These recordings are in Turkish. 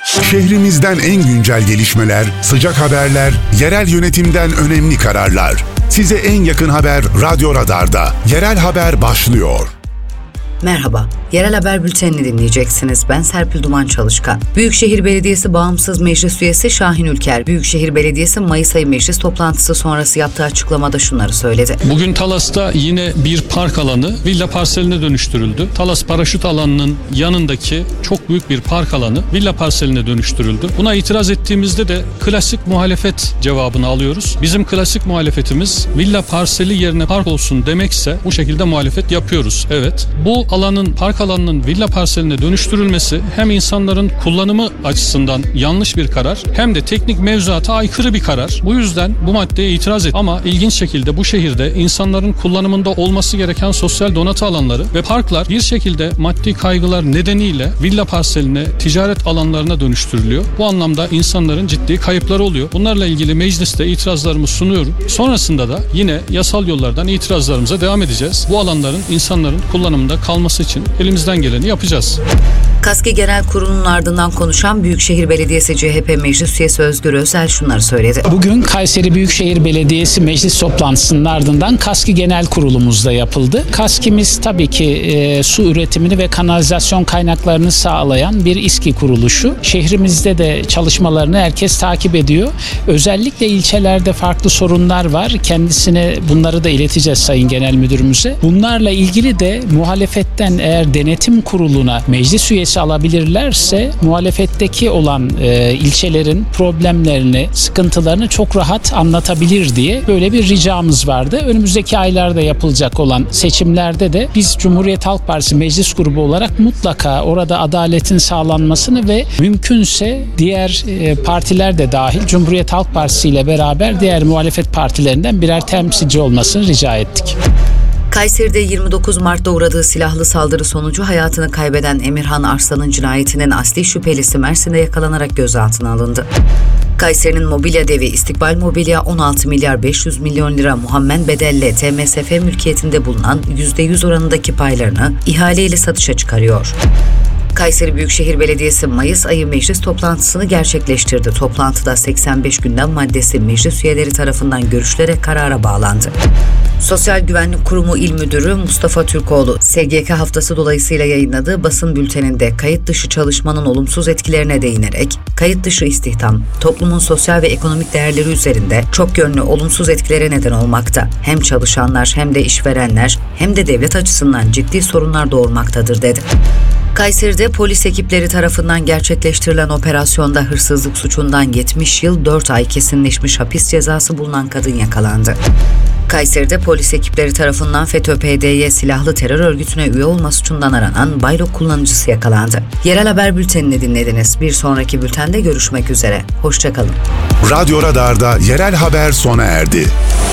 Şehrimizden en güncel gelişmeler, sıcak haberler, yerel yönetimden önemli kararlar. Size en yakın haber Radyo Radar'da. Yerel haber başlıyor. Merhaba, Yerel Haber Bülteni'ni dinleyeceksiniz. Ben Serpil Duman Çalışkan. Büyükşehir Belediyesi Bağımsız Meclis Üyesi Şahin Ülker, Büyükşehir Belediyesi Mayıs ayı meclis toplantısı sonrası yaptığı açıklamada şunları söyledi. Bugün Talas'ta yine bir park alanı villa parseline dönüştürüldü. Talas paraşüt alanının yanındaki çok büyük bir park alanı villa parseline dönüştürüldü. Buna itiraz ettiğimizde de klasik muhalefet cevabını alıyoruz. Bizim klasik muhalefetimiz villa parseli yerine park olsun demekse bu şekilde muhalefet yapıyoruz. Evet, bu park alanının villa parseline dönüştürülmesi hem insanların kullanımı açısından yanlış bir karar hem de teknik mevzuata aykırı bir karar. Bu yüzden bu maddeye itiraz et. Ama ilginç şekilde bu şehirde insanların kullanımında olması gereken sosyal donatı alanları ve parklar bir şekilde maddi kaygılar nedeniyle villa parseline, ticaret alanlarına dönüştürülüyor. Bu anlamda insanların ciddi kayıpları oluyor. Bunlarla ilgili mecliste itirazlarımı sunuyorum. Sonrasında da yine yasal yollardan itirazlarımıza devam edeceğiz. Bu alanların insanların kullanımında kalması için elimizden geleni yapacağız. KASKİ Genel Kurulu'nun ardından konuşan Büyükşehir Belediyesi CHP Meclis Üyesi Özgür Özel şunları söyledi. Bugün Kayseri Büyükşehir Belediyesi meclis toplantısının ardından KASKİ Genel Kurulumuzda yapıldı. KASKİ'miz tabii ki su üretimini ve kanalizasyon kaynaklarını sağlayan bir İSKİ kuruluşu. Şehrimizde de çalışmalarını herkes takip ediyor. Özellikle ilçelerde farklı sorunlar var. Kendisine bunları da ileteceğiz Sayın Genel Müdürümüze. Bunlarla ilgili de muhalefetten eğer denetim kuruluna meclis üyesi alabilirlerse muhalefetteki olan ilçelerin problemlerini, sıkıntılarını çok rahat anlatabilir diye böyle bir ricamız vardı. Önümüzdeki aylarda yapılacak olan seçimlerde de biz Cumhuriyet Halk Partisi Meclis Grubu olarak mutlaka orada adaletin sağlanmasını ve mümkünse diğer partiler de dahil Cumhuriyet Halk Partisi ile beraber diğer muhalefet partilerinden birer temsilci olmasını rica ettik. Kayseri'de 29 Mart'ta uğradığı silahlı saldırı sonucu hayatını kaybeden Emirhan Arslan'ın cinayetinin asli şüphelisi Mersin'de yakalanarak gözaltına alındı. Kayseri'nin mobilya devi İstikbal Mobilya 16 milyar 500 milyon lira muhammen bedelle TMSF mülkiyetinde bulunan %100 oranındaki paylarını ihaleyle satışa çıkarıyor. Kayseri Büyükşehir Belediyesi Mayıs ayı meclis toplantısını gerçekleştirdi. Toplantıda 85 gündem maddesi meclis üyeleri tarafından görüşülerek karara bağlandı. Sosyal Güvenlik Kurumu İl Müdürü Mustafa Türkoğlu, SGK haftası dolayısıyla yayınladığı basın bülteninde kayıt dışı çalışmanın olumsuz etkilerine değinerek, kayıt dışı istihdam, toplumun sosyal ve ekonomik değerleri üzerinde çok yönlü olumsuz etkilere neden olmakta. Hem çalışanlar hem de işverenler hem de devlet açısından ciddi sorunlar doğurmaktadır dedi. Kayseri'de polis ekipleri tarafından gerçekleştirilen operasyonda hırsızlık suçundan 70 yıl 4 ay kesinleşmiş hapis cezası bulunan kadın yakalandı. Kayseri'de polis ekipleri tarafından FETÖ-PDY silahlı terör örgütüne üye olma suçundan aranan Baylok kullanıcısı yakalandı. Yerel Haber Bülteni'ni dinlediniz. Bir sonraki bültende görüşmek üzere. Hoşçakalın. Radyo Radar'da yerel haber sona erdi.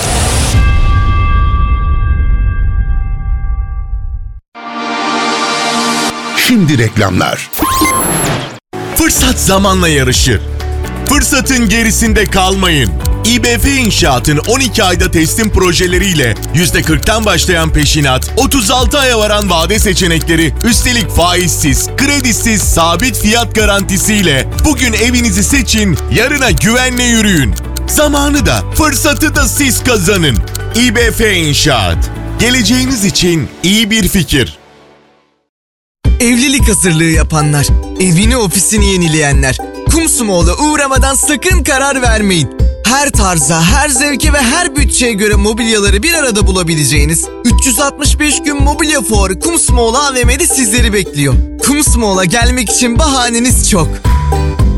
Şimdi reklamlar. Fırsat zamanla yarışır. Fırsatın gerisinde kalmayın. İBF İnşaat'ın 12 ayda teslim projeleriyle %40'tan başlayan peşinat, 36 aya varan vade seçenekleri, üstelik faizsiz, kredisiz, sabit fiyat garantisiyle bugün evinizi seçin, yarına güvenle yürüyün. Zamanı da, fırsatı da siz kazanın. İBF İnşaat. Geleceğiniz için iyi bir fikir. Evlilik hazırlığı yapanlar, evini ofisini yenileyenler, Kumsumoğlu'na uğramadan sakın karar vermeyin. Her tarza, her zevke ve her bütçeye göre mobilyaları bir arada bulabileceğiniz 365 gün mobilya fuarı Kumsumoğlu AVM'de sizleri bekliyor. Kumsumoğlu'na gelmek için bahaneniz çok.